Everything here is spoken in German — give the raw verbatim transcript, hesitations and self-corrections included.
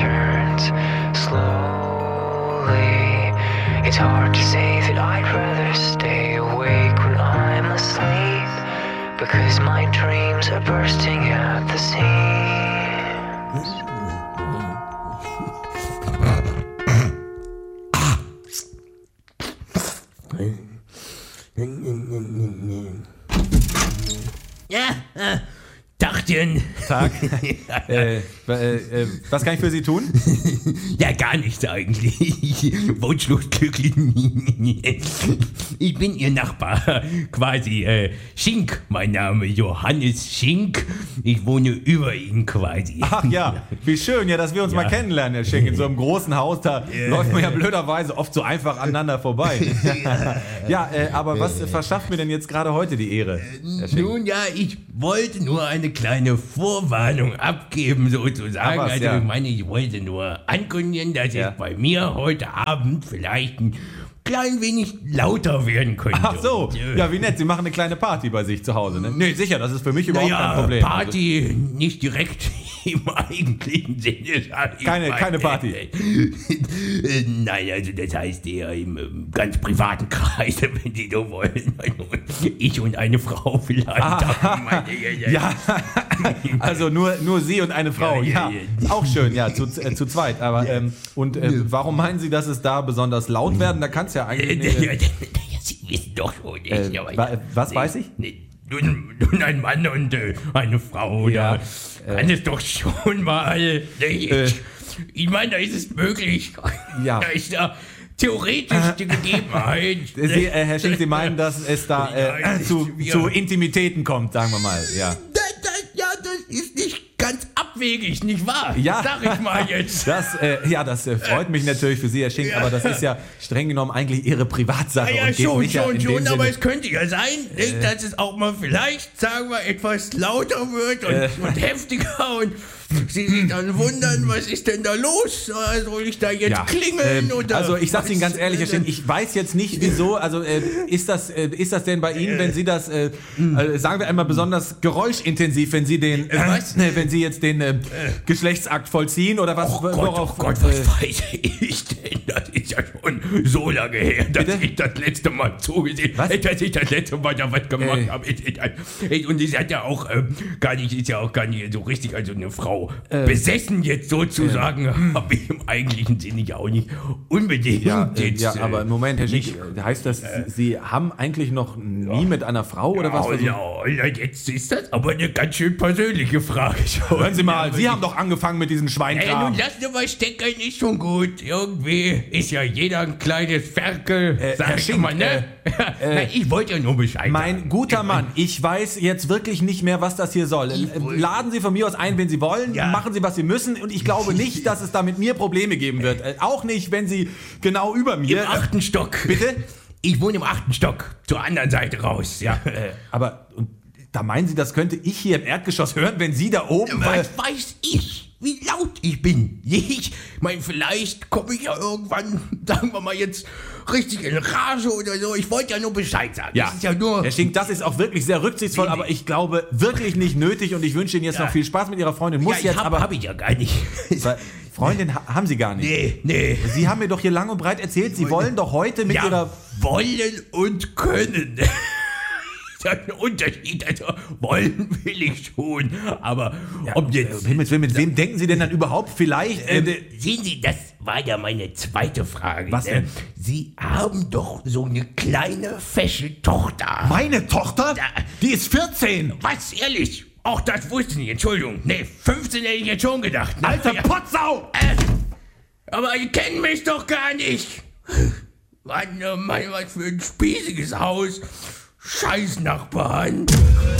turns slowly. It's hard to say that I'd rather stay awake when I'm asleep, because my dreams are bursting at the seams. Ja, äh, Tagchen. Tag. äh, äh, äh, was kann ich für Sie tun? Ja, gar nichts eigentlich. Wunschlos glücklich. Ich bin Ihr Nachbar, quasi äh, Schink, mein Name, Johannes Schink. Ich wohne über Ihnen quasi. Ach ja, wie schön, ja, dass wir uns Ja. mal kennenlernen, Herr Schenk. In so einem großen Haus, da Ja. läuft man ja blöderweise oft so einfach aneinander vorbei. Ja, äh, aber was verschafft mir denn jetzt gerade heute die Ehre, Herr Schenk? Nun ja, ich wollte nur eine kleine Vorwarnung abgeben, sozusagen. Ach was, also ja. ich meine, ich wollte nur ankündigen, dass Ja. es bei mir heute Abend vielleicht ein klein wenig lauter werden könnte. Ach so, Und, äh, ja, wie nett. Sie machen eine kleine Party bei sich zu Hause, ne? Nee, sicher, das ist für mich überhaupt naja, kein Problem. Party nicht direkt im eigentlichen Sinne. sag ich Keine- mal. keine Party. Äh, Nein, also das heißt eher im ähm, ganz privaten Kreise, wenn Sie so wollen. Ich und eine Frau vielleicht. Ah, meine, ja, also nur, nur Sie und eine Frau, Ja, ja, ja, ja. auch schön, ja, zu, äh, zu zweit. Aber ähm, und äh, warum meinen Sie, dass es da besonders laut werden? Da kann es ja Äh, eigentlich. ja, Äh, ja, Sie wissen doch schon. Äh, nicht, aber wa- ja. was Nee, weiß ich? Nee, nun, nun ein Mann und äh, eine Frau, Ja, da kann es doch schon mal. Nee, Äh. ich ich meine, da ist es möglich. Ja. Da ist da theoretisch die Gegebenheit. Sie, äh, Herr Schenk, Sie meinen, dass es da Ja, äh, zu, ja. zu Intimitäten kommt, sagen wir mal, ja. Das, das, ja, das ist nicht ganz abwegig, nicht wahr? Ja. Sag ich mal jetzt. Das, äh, ja, das äh, freut mich natürlich für Sie, Herr Schenk, aber das ist ja streng genommen eigentlich Ihre Privatsache. Ja, ja, und geht schon, nicht ja schon, in schon, dem aber Sinne- es könnte ja sein, nicht, dass es auch mal vielleicht, sagen wir, etwas lauter wird und, Äh. und heftiger und Sie sich dann wundern, was ist denn da los? Äh, Soll ich da jetzt Ja, klingeln? ähm, oder also ich sag's Ihnen ganz was? ehrlich, Herr Schenk, ich weiß jetzt nicht wieso, also äh, ist, das, äh, ist das denn bei Ihnen, wenn Sie das, äh, äh, sagen wir einmal besonders geräuschintensiv, wenn Sie den, äh, was? äh, wenn Sie jetzt den äh, Geschlechtsakt vollziehen oder was? Oh Gott, worauf, oh Gott, äh, was weiß ich denn? Das ist ja schon so lange her, dass Bitte? ich das letzte Mal zugesehen Was? habe, dass ich das letzte Mal da was gemacht Äh. habe. Ich- ich- Und es hat ja auch ähm, gar nicht, ist ja auch gar nicht so richtig, also eine Frau besessen jetzt sozusagen, habe ich im eigentlichen Sinne ja auch nicht unbedingt. Ja, äh, jetzt, ja, aber äh, Moment, Herr Schenk, nicht- äh, heißt das, Sie, Sie haben eigentlich noch nie mit einer Frau oder was? Ja, versucht? ja, ja, jetzt ist das aber eine ganz schön persönliche Frage schon. Hören Sie mal, Ja, Sie aber haben doch angefangen mit diesem Ey, Schweinkram. nun lass nur mal stecken, ist schon gut. Irgendwie ist ja jeder ein kleines Ferkel, Äh, sag Herr ich Schink, mal, ne? Nein, ich wollte ja nur Bescheid Mein sagen. guter Mann, ich weiß jetzt wirklich nicht mehr, was das hier soll. Äh, wollte- Laden Sie von mir aus ein, wenn Sie wollen, Ja. machen Sie, was Sie müssen und ich glaube nicht, dass es da mit mir Probleme geben wird. Äh, Auch nicht, wenn Sie genau über Im mir... achten Stock. Bitte? Ich wohne im achten Stock, zur anderen Seite raus, ja. Äh, aber und, da meinen Sie, das könnte ich hier im Erdgeschoss hören, wenn Sie da oben... Äh, Was weiß ich, wie laut ich bin? Ich meine, vielleicht komme ich ja irgendwann, sagen wir mal jetzt, richtig in Rage oder so. Ich wollte ja nur Bescheid sagen. ja, Das ist ja nur... Herr Schink, das ist auch wirklich sehr rücksichtsvoll, aber ich glaube wirklich nicht nötig und ich wünsche Ihnen jetzt Ja. noch viel Spaß mit Ihrer Freundin. Muss ja, ich jetzt hab, aber... hab ich ja gar nicht. Weil Freundin ha haben Sie gar nicht. Nee, nee. Sie haben mir doch hier lang und breit erzählt, Sie wollen doch heute mit Ja, Ihrer... wollen und können. Das ist ein Unterschied. Also wollen will ich schon, aber ob jetzt... Äh, Himmels Willen, mit wem denken Sie denn dann überhaupt vielleicht... Äh, Ähm, sehen Sie, das war ja meine zweite Frage. Was denn? Sie haben doch so eine kleine, fesche Tochter. meine Tochter? Ja. Die ist vierzehn! Was, ehrlich? Auch das wusste ich nicht, Entschuldigung. Nee, fünfzehn hätte ich jetzt schon gedacht. Ne? Alter Ja. Potsau! Äh, aber die kennen mich doch gar nicht. Mann, oh Mann, was für ein spießiges Haus. Scheiß Nachbarn.